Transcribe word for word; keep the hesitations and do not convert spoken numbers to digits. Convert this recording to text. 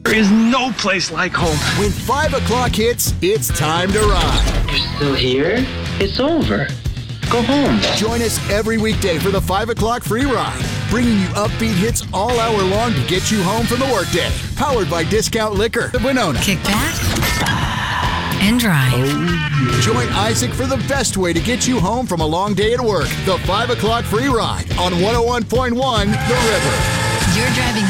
There is no place like home. When five o'clock hits, it's time to ride. You're still here? It's over. Go home. Join us every weekday for the five o'clock free ride, bringing you upbeat hits all hour long to get you home from the workday. Powered by Discount Liquor of Winona. Kick back and drive. Oh, yeah. Join Isaac for the best way to get you home from a long day at work. The five o'clock free ride on one oh one point one The River. You're driving